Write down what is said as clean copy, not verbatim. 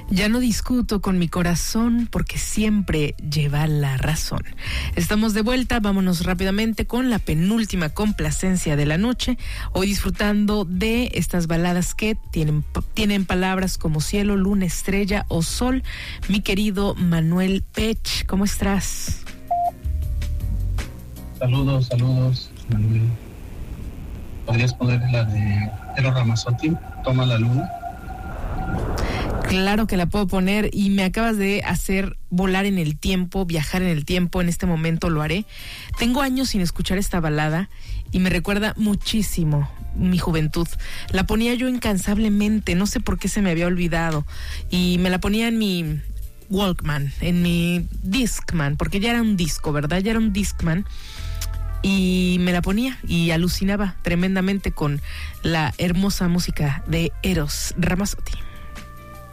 Ya no discuto con mi corazón porque siempre lleva la razón. Estamos de vuelta, vámonos rápidamente con la penúltima complacencia de la noche. Hoy disfrutando de estas baladas que tienen palabras como cielo, luna, estrella o sol. Mi querido Manuel Pech, ¿cómo estás? Saludos, Manuel. ¿Podrías poner la de Eros Ramazzotti, Toma la luna? Claro que la puedo poner y me acabas de hacer volar en el tiempo, viajar en el tiempo, en este momento lo haré. Tengo años sin escuchar esta balada y me recuerda muchísimo mi juventud. La ponía yo incansablemente, no sé por qué se me había olvidado y me la ponía en mi Walkman, en mi Discman, porque ya era un disco, ¿verdad? Ya era un Discman. Y me la ponía y alucinaba tremendamente con la hermosa música de Eros Ramazzotti.